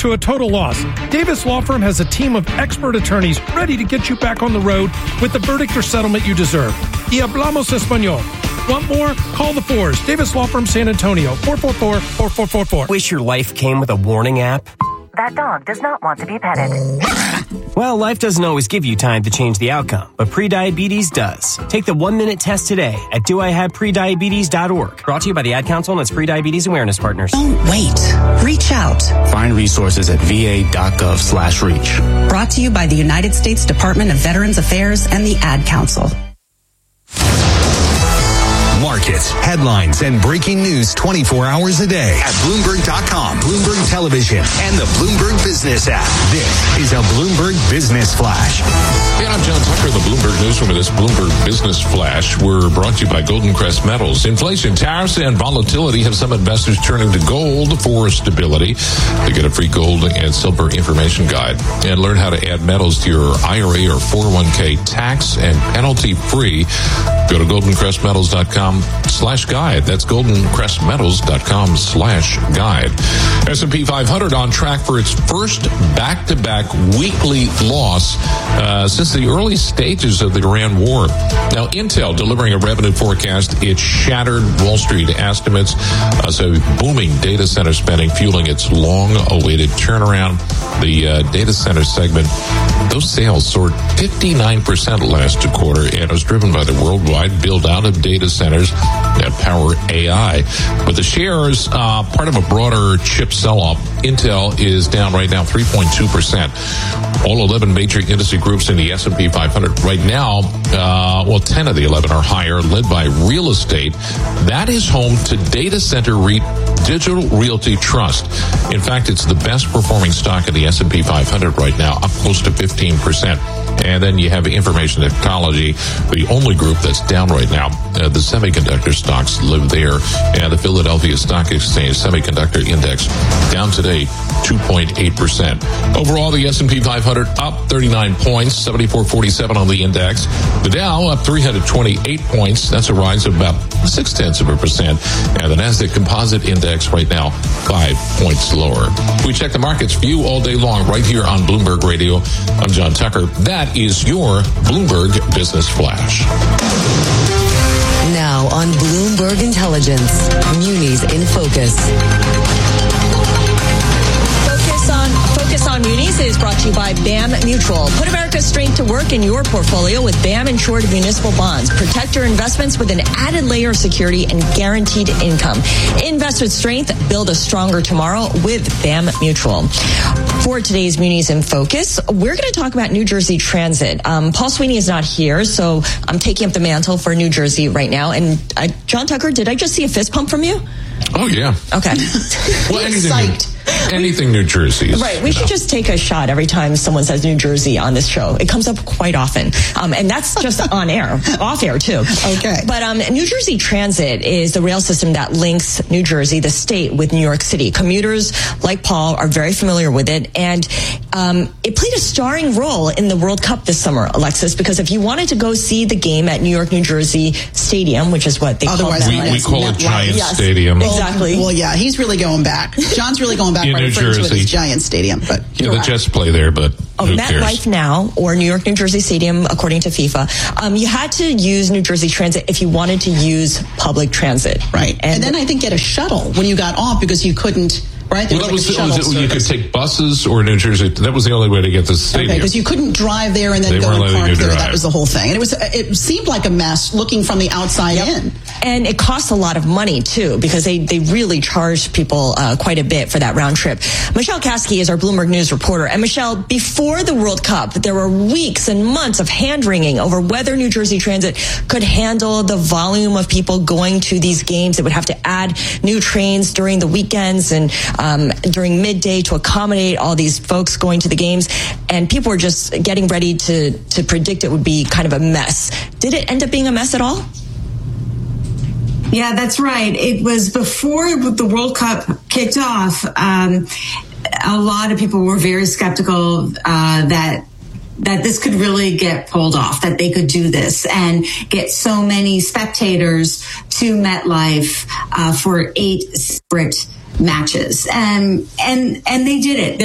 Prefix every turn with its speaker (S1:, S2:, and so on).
S1: to a total loss. Davis Law Firm has a team of expert attorneys ready to get you back on the road with the verdict or settlement you deserve. Y hablamos español. Want more? Call the Fours. Davis Law Firm, San Antonio, 444-4444.
S2: Wish your life came with a warning app?
S3: That dog does not want to be petted.
S2: Well, life doesn't always give you time to change the outcome, but prediabetes does. Take the 1-minute test today at doihaveprediabetes.org. Brought to you by the Ad Council and its Prediabetes Awareness Partners.
S4: Don't wait. Reach out.
S5: Find resources at va.gov/reach.
S4: Brought to you by the United States Department of Veterans Affairs and the Ad Council.
S6: Markets, headlines, and breaking news 24 hours a day at Bloomberg.com, Bloomberg Television, and the Bloomberg Business app. This is a Bloomberg Business Flash.
S7: Hey, I'm John Tucker, the Bloomberg Newsroom. This Bloomberg Business Flash. We're brought to you by Golden Crest Metals. Inflation, tariffs, and volatility have some investors turning to gold for stability. To get a free gold and silver information guide and learn how to add metals to your IRA or 401k tax and penalty free, go to goldencrestmetals.com/guide. That's goldencrestmetals.com/guide. S&P 500 on track for its first back-to-back weekly loss since the early stages of the Iran war. Now, Intel delivering a revenue forecast. It shattered Wall Street estimates. So booming data center spending fueling its long-awaited turnaround. The data center segment, those sales soared 59% last quarter, and it was driven by the worldwide build-out of data centers that power AI. But the shares, part of a broader chip sell-off, Intel is down right now 3.2%. All 11 major industry groups in the S&P 500 right now, 10 of the 11 are higher, led by real estate. That is home to data center REIT Digital Realty Trust. In fact, it's the best performing stock in the S&P 500 right now, up close to 15%. And then you have information technology, the only group that's down right now. The semiconductor stocks live there. And the Philadelphia Stock Exchange Semiconductor Index down today 2.8%. Overall, the S&P 500 up 39 points, 74.47 on the index. The Dow up 328 points. That's a rise of about 0.6%. And the Nasdaq Composite Index right now 5 points lower. We check the markets for you all day long right here on Bloomberg Radio. I'm John Tucker. That is your Bloomberg Business Flash.
S8: Now on Bloomberg Intelligence, Munis in Focus. Focus on Munis is brought to you by BAM Mutual. Put America's strength to work in your portfolio with BAM Insured Municipal Bonds. Protect your investments with an added layer of security and guaranteed income. Invest with strength. Build a stronger tomorrow with BAM Mutual. For today's Munis in Focus, we're going to talk about New Jersey Transit. Paul Sweeney is not here, so I'm taking up the mantle for New Jersey right now. And John Tucker, did I just see a fist pump from you?
S7: Oh, yeah.
S8: Okay.
S7: Well, anything New Jersey.
S8: Right. We should just take a shot every time someone says New Jersey on this show. It comes up quite often. And that's just on air, off air too.
S4: Okay.
S8: But New Jersey Transit is the rail system that links New Jersey, the state, with New York City. Commuters like Paul are very familiar with it. And it played a starring role in the World Cup this summer, Alexis, because if you wanted to go see the game at New York, New Jersey Stadium, which is what they call it.
S7: We call it Giant Stadium.
S8: Exactly.
S4: Well, yeah, he's really going back. John's really going back
S7: in
S4: by
S7: New
S4: referring to it
S7: Jersey.
S4: as Giant Stadium. But
S7: yeah, the Jets play there, but who cares?
S8: MetLife Now or New York, New Jersey Stadium, according to FIFA, you had to use New Jersey Transit if you wanted to use public transit.
S4: Right. And then I think get a shuttle when you got off because you couldn't. Right?
S7: Well, you could take buses or New Jersey. That was the only way to get to the stadium.
S4: Okay, because you couldn't drive there and then go and park there. That was the whole thing. And it seemed like a mess looking from the outside in.
S8: And it costs a lot of money, too, because they really charge people quite a bit for that round trip. Michelle Kasky is our Bloomberg News reporter. And Michelle, before the World Cup, there were weeks and months of hand-wringing over whether New Jersey Transit could handle the volume of people going to these games. It would have to add new trains during the weekends and during midday to accommodate all these folks going to the games. And people were just getting ready to predict it would be kind of a mess. Did it end up being a mess at all?
S9: Yeah, that's right. It was before the World Cup kicked off. A lot of people were very skeptical that this could really get pulled off, that they could do this and get so many spectators to MetLife for 8 separate matches. And they did it.